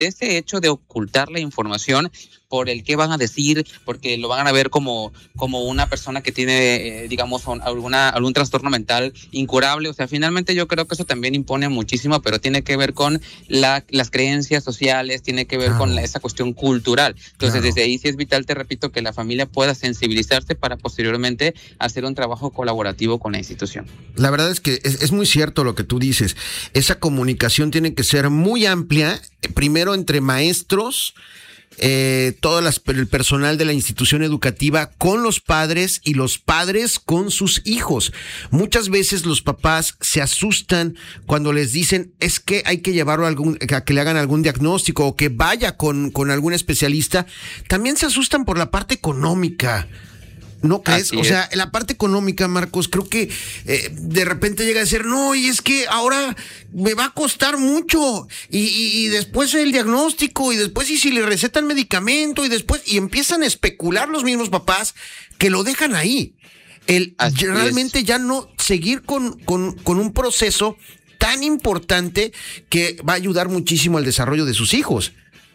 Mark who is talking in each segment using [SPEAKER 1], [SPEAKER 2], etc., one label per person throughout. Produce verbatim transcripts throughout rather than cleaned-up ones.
[SPEAKER 1] ese hecho de ocultar la información por el qué van a decir, porque lo van a ver como, como una persona que tiene, eh, digamos, un, alguna, algún trastorno mental incurable. O sea, finalmente yo creo que eso también impone muchísimo, pero tiene que ver con la, las creencias sociales, tiene que ver claro. con la, esa cuestión cultural. Entonces, claro. desde ahí sí es vital, te repito, que la familia pueda sensibilizarse para posteriormente hacer un trabajo colaborativo con la institución.
[SPEAKER 2] La verdad es que es, es muy cierto lo que tú dices. Esa comunicación tiene que ser muy amplia, primero entre maestros, Eh, todo las, el personal de la institución educativa con los padres y los padres con sus hijos. Muchas veces los papás se asustan cuando les dicen es que hay que llevarlo a, algún, a que le hagan algún diagnóstico o que vaya con, con algún especialista. También se asustan por la parte económica. ¿No crees? Así o sea, es. La parte económica, Marcos, creo que eh, de repente llega a decir, no, y es que ahora me va a costar mucho, y, y, y después el diagnóstico, y después y si le recetan medicamento, y después, y empiezan a especular los mismos papás que lo dejan ahí. El Así realmente es. ya no seguir con, con, con un proceso tan importante que va a ayudar muchísimo al desarrollo de sus hijos.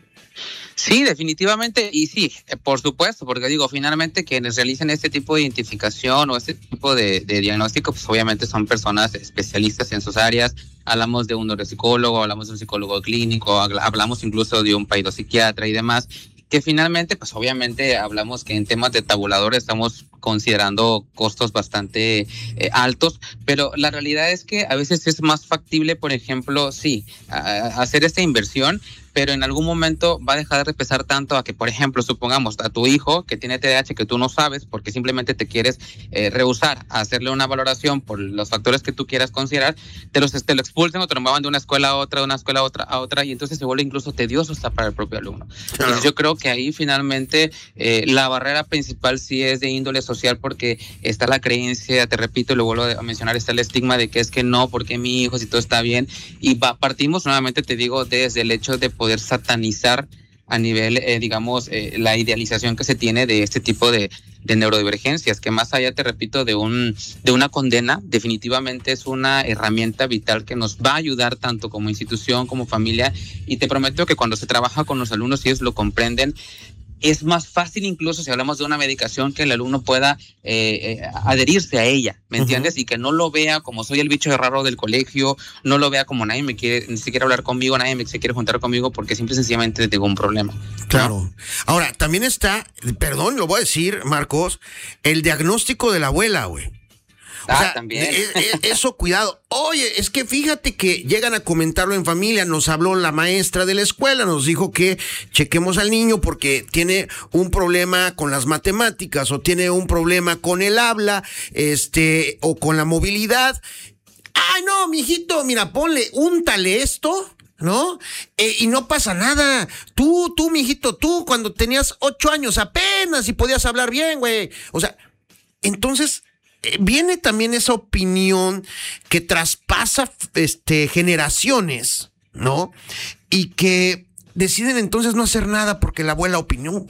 [SPEAKER 1] Sí, definitivamente, y sí, por supuesto, porque digo, finalmente quienes realicen este tipo de identificación o este tipo de, de diagnóstico, pues obviamente son personas especialistas en sus áreas. Hablamos de un neuropsicólogo, hablamos de un psicólogo clínico, hablamos incluso de un psiquiatra y demás, que finalmente, pues obviamente hablamos que en temas de tabulador estamos considerando costos bastante eh, altos, pero la realidad es que a veces es más factible, por ejemplo, sí, a, hacer esta inversión, pero en algún momento va a dejar de pesar tanto a que, por ejemplo, supongamos a tu hijo que tiene T D A H que tú no sabes porque simplemente te quieres eh, rehusar a hacerle una valoración por los factores que tú quieras considerar, te, los, te lo expulsan o te lo muevan de una escuela a otra, de una escuela a otra, a otra, y entonces se vuelve incluso tedioso hasta para el propio alumno. Claro. Entonces yo creo que ahí finalmente eh, la barrera principal sí es de índole social, porque está la creencia, te repito y lo vuelvo a mencionar, está el estigma de que es que no, porque mi hijo, si todo está bien, y va, partimos nuevamente, te digo, desde el hecho de poder satanizar a nivel, eh, digamos, eh, la idealización que se tiene de este tipo de, de neurodivergencias, que más allá, te repito, de un de una condena, definitivamente es una herramienta vital que nos va a ayudar tanto como institución, como familia, y te prometo que cuando se trabaja con los alumnos y ellos lo comprenden, es más fácil incluso si hablamos de una medicación que el alumno pueda eh, eh, adherirse a ella, ¿me entiendes? Uh-huh. Y que no lo vea como soy el bicho raro del colegio, no lo vea como nadie me quiere, ni siquiera hablar conmigo, nadie me se quiere juntar conmigo porque simple y sencillamente tengo un problema.
[SPEAKER 2] Claro. ¿No? Ahora, también está, perdón, lo voy a decir, Marcos, el diagnóstico de la abuela, güey. O
[SPEAKER 1] ah,
[SPEAKER 2] sea,
[SPEAKER 1] también.
[SPEAKER 2] Es, es, eso, cuidado. Oye, es que fíjate que llegan a comentarlo en familia. Nos habló la maestra de la escuela, nos dijo que chequemos al niño porque tiene un problema con las matemáticas o tiene un problema con el habla, este, o con la movilidad. Ay, no, mijito, mira, ponle, úntale esto, ¿no? Eh, y no pasa nada. Tú, tú, mijito, tú, cuando tenías ocho años apenas y podías hablar bien, güey. O sea, entonces viene también esa opinión que traspasa este, generaciones, ¿no? Y que deciden entonces no hacer nada porque la abuela opinó.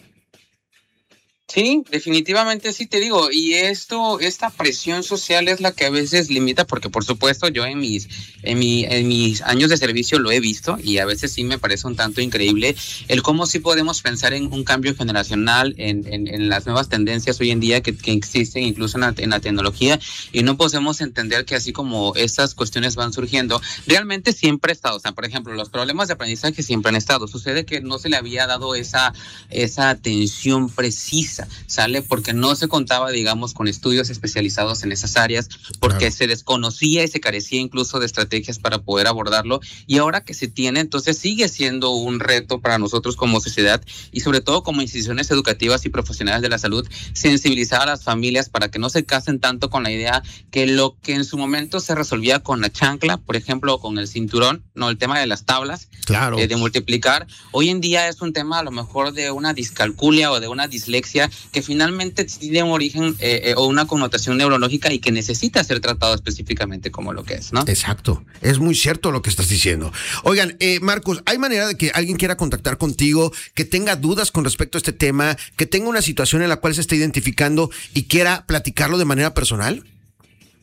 [SPEAKER 1] Sí, definitivamente sí, te digo, y esto, esta presión social es la que a veces limita, porque por supuesto yo en mis, en mi, en mis años de servicio lo he visto, y a veces sí me parece un tanto increíble el cómo sí podemos pensar en un cambio generacional, en, en, en las nuevas tendencias hoy en día que, que existen incluso en la, en la tecnología, y no podemos entender que así como estas cuestiones van surgiendo, realmente siempre ha estado, o sea, por ejemplo, los problemas de aprendizaje siempre han estado, sucede que no se le había dado esa, esa atención precisa, sale porque no se contaba, digamos, con estudios especializados en esas áreas, porque claro. se desconocía y se carecía incluso de estrategias para poder abordarlo, y ahora que se tiene, entonces sigue siendo un reto para nosotros como sociedad y sobre todo como instituciones educativas y profesionales de la salud, sensibilizar a las familias para que no se casen tanto con la idea que lo que en su momento se resolvía con la chancla, por ejemplo, o con el cinturón, no, el tema de las tablas,
[SPEAKER 2] claro.
[SPEAKER 1] eh, de multiplicar, hoy en día es un tema a lo mejor de una discalculia o de una dislexia que finalmente tiene un origen eh, eh, o una connotación neurológica y que necesita ser tratado específicamente como lo que es, ¿no?
[SPEAKER 2] Exacto, es muy cierto lo que estás diciendo. Oigan, eh, Marcos, ¿hay manera de que alguien quiera contactar contigo, que tenga dudas con respecto a este tema, que tenga una situación en la cual se está identificando y quiera platicarlo de manera personal?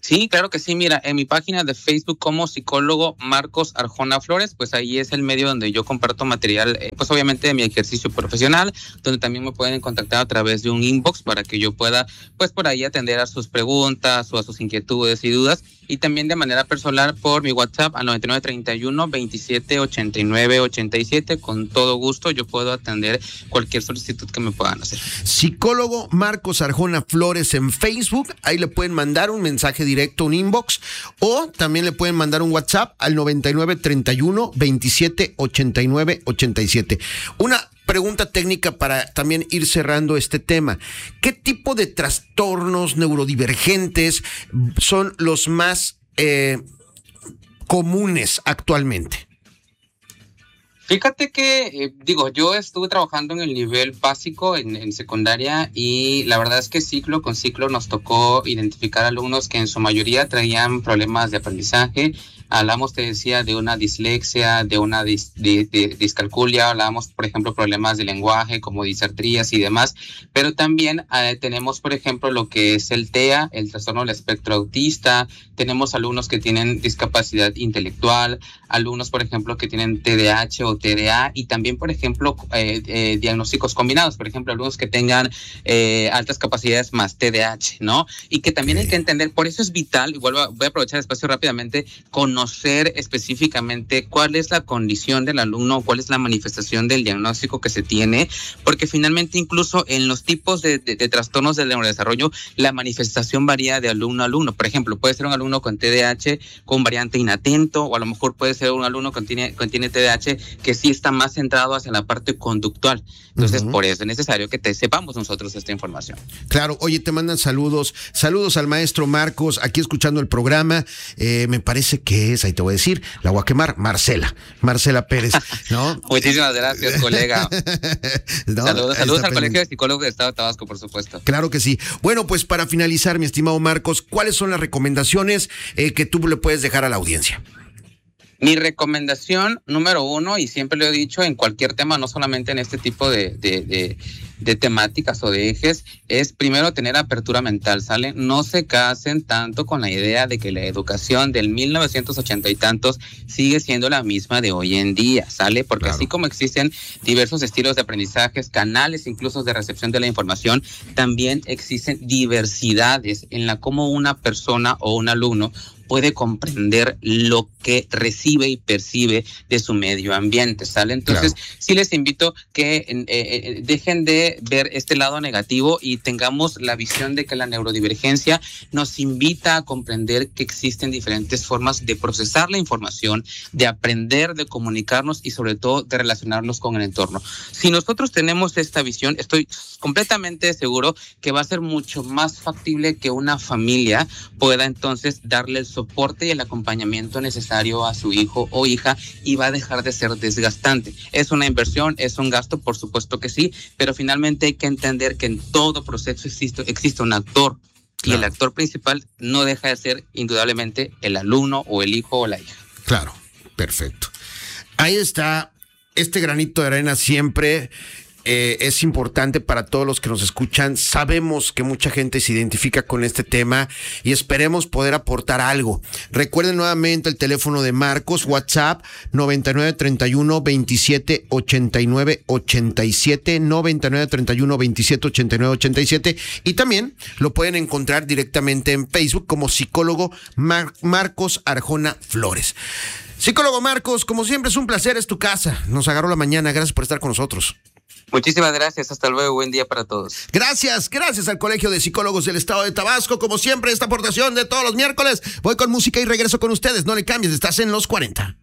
[SPEAKER 1] Sí, claro que sí. Mira, en mi página de Facebook como psicólogo Marcos Arjona Flores, pues ahí es el medio donde yo comparto material, eh, pues obviamente de mi ejercicio profesional, donde también me pueden contactar a través de un inbox para que yo pueda, pues por ahí atender a sus preguntas o a sus inquietudes y dudas. Y también de manera personal por mi WhatsApp al noventa y nueve treinta y uno veintisiete ochenta y nueve ochenta y siete. Con todo gusto yo puedo atender cualquier solicitud que me puedan hacer.
[SPEAKER 2] Psicólogo Marcos Arjona Flores en Facebook. Ahí le pueden mandar un mensaje directo, un inbox, o también le pueden mandar un WhatsApp al noventa y nueve treinta y uno veintisiete ochenta y nueve ochenta y siete. Una pregunta técnica para también ir cerrando este tema. ¿Qué tipo de trastornos neurodivergentes son los más eh, comunes actualmente?
[SPEAKER 1] Fíjate que, eh, digo, yo estuve trabajando en el nivel básico en, en secundaria y la verdad es que ciclo con ciclo nos tocó identificar alumnos que en su mayoría traían problemas de aprendizaje. Hablamos, te decía, de una dislexia, de una dis, de, de, discalculia, hablábamos, por ejemplo, problemas de lenguaje como disartrías y demás, pero también eh, tenemos, por ejemplo, lo que es el T E A, el trastorno del espectro autista, tenemos alumnos que tienen discapacidad intelectual, alumnos, por ejemplo, que tienen T D A H o T D A y también, por ejemplo, eh, eh, diagnósticos combinados, por ejemplo, alumnos que tengan eh, altas capacidades más T D A H, ¿no? Y que también hay que entender, por eso es vital, y vuelvo a, voy a aprovechar el espacio rápidamente, conocer específicamente cuál es la condición del alumno, cuál es la manifestación del diagnóstico que se tiene, porque finalmente incluso en los tipos de, de, de trastornos del neurodesarrollo, la manifestación varía de alumno a alumno. Por ejemplo, puede ser un alumno con T D A H con variante inatento, o a lo mejor puede ser un alumno que tiene, que tiene T D A H que sí está más centrado hacia la parte conductual. Entonces, uh-huh. por eso es necesario que te sepamos nosotros esta información.
[SPEAKER 2] Claro, oye, te mandan saludos, saludos al maestro Marcos, aquí escuchando el programa, eh, me parece que es, ahí te voy a decir, la voy a quemar, Marcela, Marcela Pérez, ¿no?
[SPEAKER 1] Muchísimas gracias, colega. no, saludos saludos al Colegio de Psicólogos del Estado de Tabasco, por supuesto.
[SPEAKER 2] Claro que sí. Bueno, pues para finalizar, mi estimado Marcos, ¿cuáles son las recomendaciones eh, que tú le puedes dejar a la audiencia?
[SPEAKER 1] Mi recomendación número uno, y siempre lo he dicho en cualquier tema, no solamente en este tipo de, de, de, de temáticas o de ejes, es primero tener apertura mental, ¿sale? No se casen tanto con la idea de que la educación del mil novecientos ochenta y tantos sigue siendo la misma de hoy en día, ¿sale? Porque claro. así como existen diversos estilos de aprendizajes, canales incluso de recepción de la información, también existen diversidades en la cómo una persona o un alumno puede comprender lo que recibe y percibe de su medio ambiente, ¿sale? Entonces, claro. sí les invito que eh, eh, dejen de ver este lado negativo y tengamos la visión de que la neurodivergencia nos invita a comprender que existen diferentes formas de procesar la información, de aprender, de comunicarnos y sobre todo de relacionarnos con el entorno. Si nosotros tenemos esta visión, estoy completamente seguro que va a ser mucho más factible que una familia pueda entonces darle el soporte y el acompañamiento necesario a su hijo o hija y va a dejar de ser desgastante. Es una inversión, es un gasto, por supuesto que sí, pero finalmente hay que entender que en todo proceso existe, existe un actor claro. y el actor principal no deja de ser indudablemente el alumno o el hijo o la hija.
[SPEAKER 2] Claro, perfecto. Ahí está este granito de arena siempre. Eh, es importante para todos los que nos escuchan. Sabemos que mucha gente se identifica con este tema y esperemos poder aportar algo. Recuerden nuevamente el teléfono de Marcos, WhatsApp noventa y nueve treinta y uno veintisiete ochenta y nueve ochenta y siete, noventa y nueve treinta y uno veintisiete ochenta y nueve ochenta y siete, y también lo pueden encontrar directamente en Facebook como psicólogo Mar- Marcos Arjona Flores. Psicólogo Marcos, como siempre es un placer, es tu casa. Nos agarró la mañana, gracias por estar con nosotros.
[SPEAKER 1] Muchísimas gracias, hasta luego, buen día para todos.
[SPEAKER 2] Gracias, gracias al Colegio de Psicólogos del Estado de Tabasco, como siempre esta aportación de todos los miércoles. Voy con música y regreso con ustedes, no le cambies, estás en Los cuarenta.